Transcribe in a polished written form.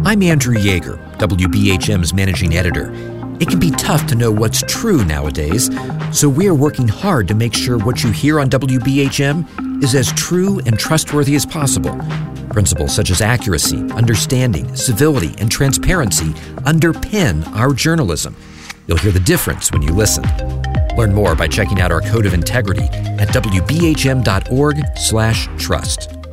I'm Andrew Yeager, WBHM's managing editor. It can be tough to know what's true nowadays, so we are working hard to make sure what you hear on WBHM is as true and trustworthy as possible. Principles such as accuracy, understanding, civility, and transparency underpin our journalism. You'll hear the difference when you listen. Learn more by checking out our Code of Integrity at WBHM.org/trust.